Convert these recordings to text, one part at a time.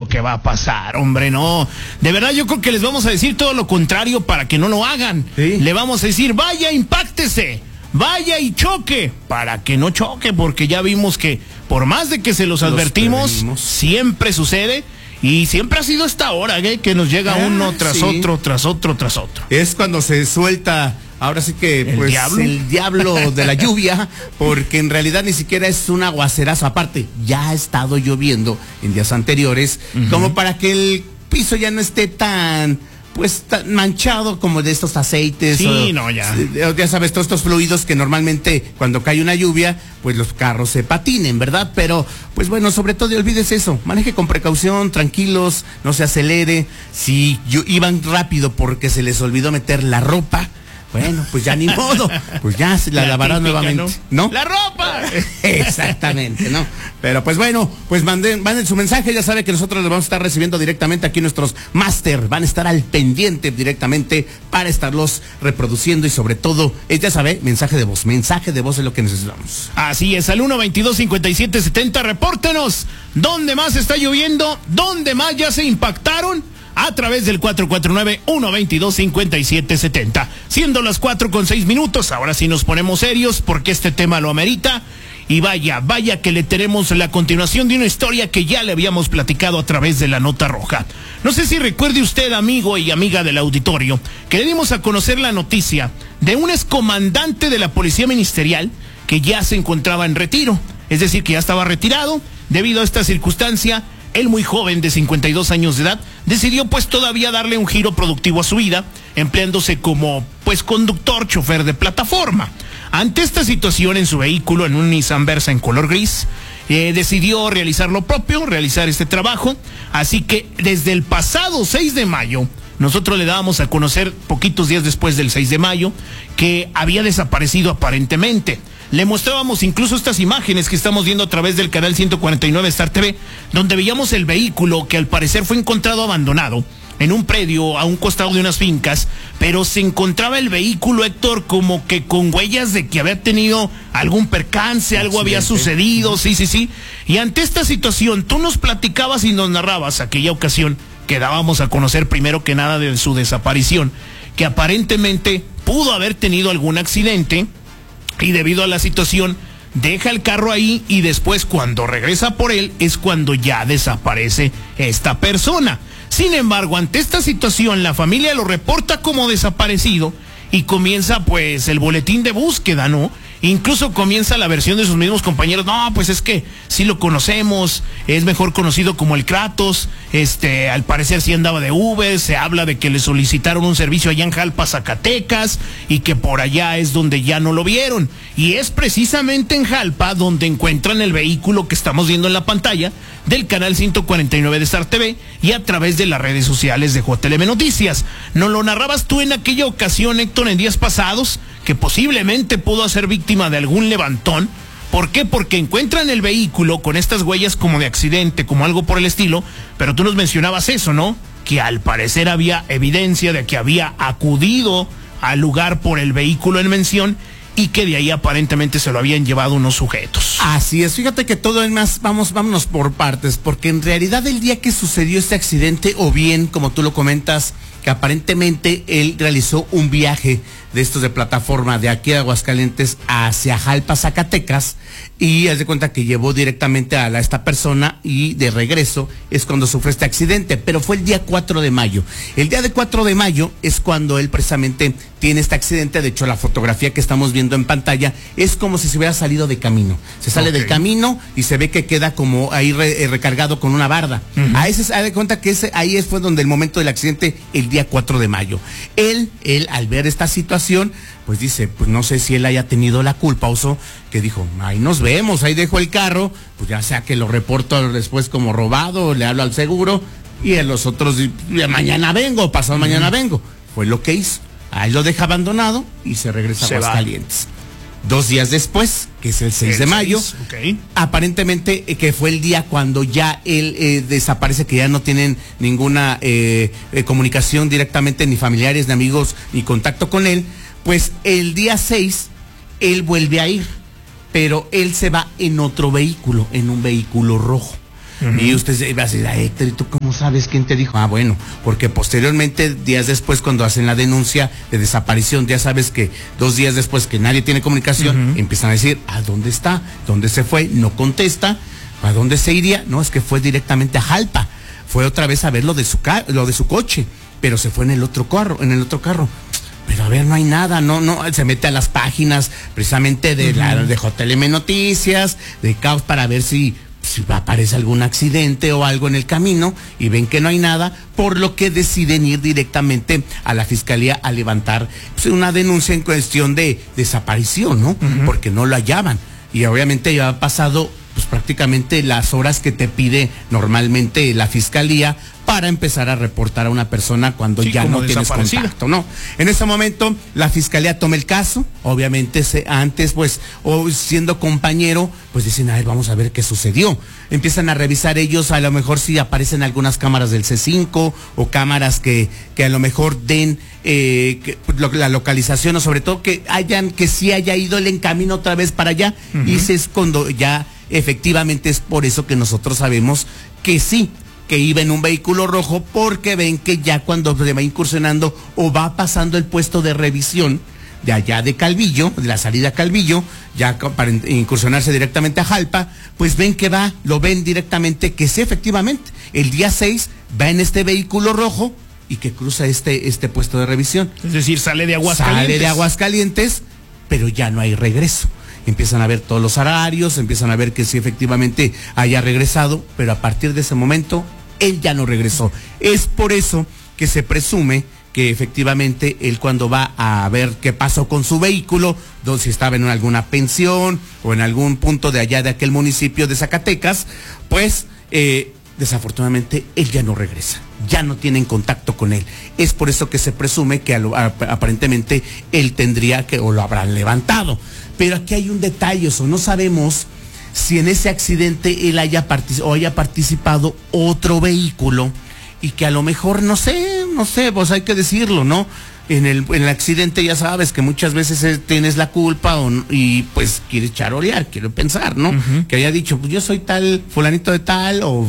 que va a pasar, hombre, no. De verdad yo creo que les vamos a decir todo lo contrario para que no lo hagan. ¿Sí? Le vamos a decir, vaya, impáctese, vaya y choque, para que no choque, porque ya vimos que por más de que se los advertimos, siempre sucede. Y siempre ha sido esta hora, que nos llega uno tras otro. Es cuando se suelta, ahora sí que el diablo de la lluvia, porque en realidad ni siquiera es un aguacerazo. Aparte, ya ha estado lloviendo en días anteriores, como para que el piso ya no esté tan manchado como de estos aceites. Sí, ya sabes, todos estos fluidos que normalmente cuando cae una lluvia, pues los carros se patinen, ¿verdad? Pero, pues bueno, sobre todo olvídese eso, maneje con precaución, tranquilos, no se acelere. Si iban rápido porque se les olvidó meter la ropa, bueno, pues ya ni modo, pues ya se la lavarán nuevamente, ¿no? ¡La ropa! Exactamente, ¿no? Pero pues bueno, pues manden su mensaje, ya sabe que nosotros los vamos a estar recibiendo directamente aquí nuestros máster, van a estar al pendiente directamente para estarlos reproduciendo y sobre todo, ya sabe, mensaje de voz es lo que necesitamos. Así es, al 122-5770, repórtenos, ¿dónde más está lloviendo? ¿Dónde más ya se impactaron? A través del 449-122-5770. Siendo las 4:06, ahora sí nos ponemos serios porque este tema lo amerita. Y vaya que le tenemos la continuación de una historia que ya le habíamos platicado a través de la nota roja. No sé si recuerde usted, amigo y amiga del auditorio, que le dimos a conocer la noticia de un excomandante de la Policía Ministerial que ya se encontraba en retiro. Es decir, que ya estaba retirado. Debido a esta circunstancia, él, muy joven, de 52 años de edad, decidió todavía darle un giro productivo a su vida, empleándose como conductor, chofer de plataforma. Ante esta situación en su vehículo, en un Nissan Versa en color gris, decidió realizar lo propio, realizar este trabajo. Así que desde el pasado 6 de mayo, nosotros le dábamos a conocer, poquitos días después del 6 de mayo, que había desaparecido aparentemente. Le mostrábamos incluso estas imágenes que estamos viendo a través del canal 149 Star TV, donde veíamos el vehículo que al parecer fue encontrado abandonado en un predio a un costado de unas fincas, pero se encontraba el vehículo, Héctor, como que con huellas de que había tenido algún percance, algo había sucedido, sí. Y ante esta situación, tú nos platicabas y nos narrabas aquella ocasión que dábamos a conocer primero que nada de su desaparición, que aparentemente pudo haber tenido algún accidente. Y debido a la situación, deja el carro ahí y después cuando regresa por él es cuando ya desaparece esta persona. Sin embargo, ante esta situación, la familia lo reporta como desaparecido y comienza el boletín de búsqueda, ¿no? Incluso comienza la versión de sus mismos compañeros. No, pues es que sí lo conocemos, es mejor conocido como el Kratos, al parecer sí andaba de Uber, se habla de que le solicitaron un servicio allá en Jalpa, Zacatecas, y que por allá es donde ya no lo vieron. Y es precisamente en Jalpa donde encuentran el vehículo que estamos viendo en la pantalla del canal 149 de Star TV y a través de las redes sociales de JLM Noticias. Nos lo narrabas tú en aquella ocasión, Héctor, en días pasados, que posiblemente pudo ser víctima de algún levantón. ¿Por qué? Porque encuentran el vehículo con estas huellas como de accidente, como algo por el estilo, pero tú nos mencionabas eso, ¿no? Que al parecer había evidencia de que había acudido al lugar por el vehículo en mención y que de ahí aparentemente se lo habían llevado unos sujetos. Así es, fíjate que todo es más, vámonos por partes, porque en realidad el día que sucedió este accidente, o bien, como tú lo comentas, que aparentemente él realizó un viaje de estos de plataforma de aquí a Aguascalientes hacia Jalpa, Zacatecas, y haz de cuenta que llevó directamente a esta persona y de regreso es cuando sufre este accidente, pero fue el día 4 de mayo. El día de 4 de mayo es cuando él precisamente tiene este accidente. De hecho, la fotografía que estamos viendo en pantalla es como si se hubiera salido de camino. Se sale del camino y se ve que queda como ahí recargado con una barda. Ahí se da cuenta que ahí fue donde el momento del accidente, el día 4 de mayo. Él al ver esta situación, pues dice, pues no sé si él haya tenido la culpa, Oso, que dijo, ahí nos vemos, ahí dejo el carro, pues ya sea que lo reporto después como robado, le hablo al seguro, y a los otros, mañana vengo, pasado mañana vengo. Fue lo que hizo. Ahí lo deja abandonado y se regresa a Aguascalientes. 2 días después, que es el 6 de mayo, aparentemente que fue el día cuando ya él desaparece, que ya no tienen ninguna comunicación directamente, ni familiares, ni amigos, ni contacto con él. Pues el día 6, él vuelve a ir, pero él se va en otro vehículo, en un vehículo rojo. Y usted va a decir, Héctor, ¿y tú cómo sabes quién te dijo? Bueno, porque posteriormente, días después, cuando hacen la denuncia de desaparición, ya sabes que 2 días después que nadie tiene comunicación, empiezan a decir, ¿dónde está? ¿Dónde se fue? No contesta. ¿A dónde se iría? No, es que fue directamente a Jalpa. Fue otra vez a ver lo de su coche, pero se fue en el otro carro. Pero a ver, no hay nada, no, se mete a las páginas precisamente de JLM Noticias, de Caos, para ver si aparece algún accidente o algo en el camino, y ven que no hay nada, por lo que deciden ir directamente a la fiscalía a levantar una denuncia en cuestión de desaparición, ¿no? Porque no lo hallaban. Y obviamente ya ha pasado prácticamente las horas que te pide normalmente la fiscalía para empezar a reportar a una persona cuando ya no tienes contacto, ¿no? En ese momento la fiscalía toma el caso, obviamente antes o siendo compañero, pues dicen, vamos a ver qué sucedió. Empiezan a revisar ellos, a lo mejor si aparecen algunas cámaras del C5 o cámaras que a lo mejor den la localización, o sobre todo que sí haya ido el en camino otra vez para allá, y es cuando ya efectivamente es por eso que nosotros sabemos que sí, que iba en un vehículo rojo, porque ven que ya cuando se va incursionando o va pasando el puesto de revisión de allá de Calvillo, de la salida a Calvillo, ya para incursionarse directamente a Jalpa, pues ven que lo ven directamente que sí, efectivamente, el día 6 va en este vehículo rojo y que cruza este puesto de revisión. Es decir, sale de Aguascalientes, pero ya no hay regreso. Empiezan a ver todos los horarios, empiezan a ver que sí efectivamente haya regresado, pero a partir de ese momento él ya no regresó. Es por eso que se presume que efectivamente él, cuando va a ver qué pasó con su vehículo, si estaba en alguna pensión o en algún punto de allá de aquel municipio de Zacatecas, pues desafortunadamente él ya no regresa, ya no tienen contacto con él. Es por eso que se presume que aparentemente él tendría que, o lo habrán levantado. Pero aquí hay un detalle, no sabemos si en ese accidente él haya participado otro vehículo, y que a lo mejor, no sé, pues hay que decirlo, ¿no? En el accidente ya sabes que muchas veces tienes la culpa y pues quieres charolear, quiero pensar, ¿no? Que haya dicho, pues yo soy tal, fulanito de tal, o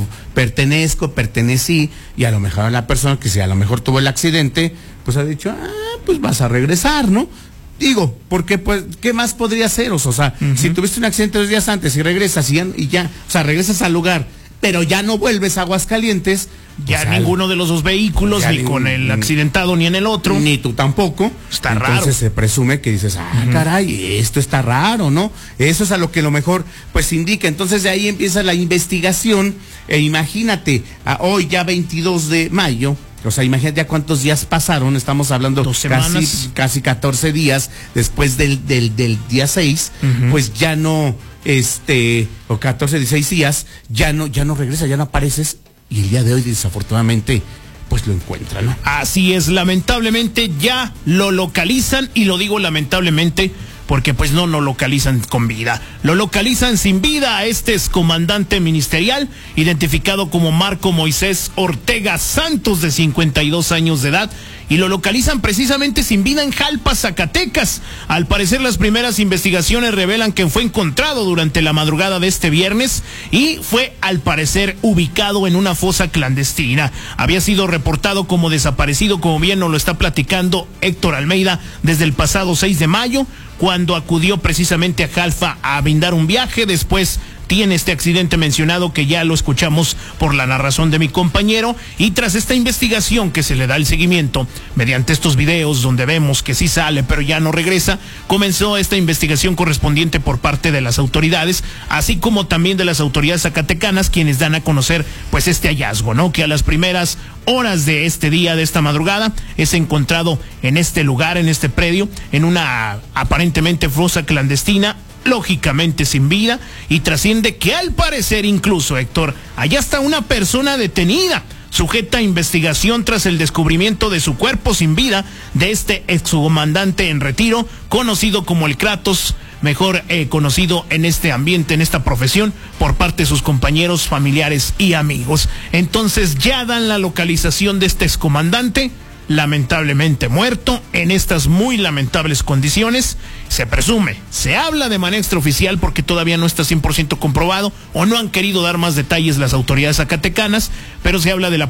pertenecí, y a lo mejor la persona que si a lo mejor tuvo el accidente, pues ha dicho, pues vas a regresar, ¿no? Digo, porque pues, ¿qué más podría hacer? O sea, si tuviste un accidente 2 días antes y regresas y ya, o sea, regresas al lugar, pero ya no vuelves a Aguascalientes, ya ninguno de los dos vehículos, ni con el accidentado ni en el otro, ni tú tampoco, está raro. Entonces se presume que dices, caray, esto está raro, ¿no? Eso es a lo que lo mejor pues indica. Entonces de ahí empieza la investigación, imagínate, hoy ya 22 de mayo, o sea, imagínate ya cuántos días pasaron, estamos hablando 2 semanas, casi 14 días después del día 6, pues ya no, o 14, 16 días, ya no regresa, ya no apareces, y el día de hoy desafortunadamente pues lo encuentran, ¿no? Así es, lamentablemente ya lo localizan, y lo digo lamentablemente porque pues no lo localizan con vida, lo localizan sin vida a este excomandante ministerial, identificado como Marco Moisés Ortega Santos, de 52 años de edad, y lo localizan precisamente sin vida en Jalpa, Zacatecas. Al parecer, las primeras investigaciones revelan que fue encontrado durante la madrugada de este viernes y fue, al parecer, ubicado en una fosa clandestina. Había sido reportado como desaparecido, como bien nos lo está platicando Héctor Almeida, desde el pasado 6 de mayo, cuando acudió precisamente a Jalpa a brindar un viaje. Después tiene este accidente mencionado, que ya lo escuchamos por la narración de mi compañero, y tras esta investigación que se le da el seguimiento mediante estos videos donde vemos que sí sale pero ya no regresa, comenzó esta investigación correspondiente por parte de las autoridades, así como también de las autoridades zacatecanas, quienes dan a conocer pues este hallazgo, ¿no? Que a las primeras horas de este día, de esta madrugada, es encontrado en este lugar, en este predio, en una aparentemente fosa clandestina, lógicamente sin vida, y trasciende que al parecer incluso, Héctor, allá está una persona detenida, sujeta a investigación tras el descubrimiento de su cuerpo sin vida de este excomandante en retiro, conocido como el Kratos, mejor conocido en este ambiente, en esta profesión, por parte de sus compañeros, familiares y amigos. Entonces ya dan la localización de este excomandante. lamentablemente muerto en estas muy lamentables condiciones. Se presume, se habla de manera extraoficial porque todavía no está 100% comprobado o no han querido dar más detalles las autoridades zacatecanas, pero se habla de la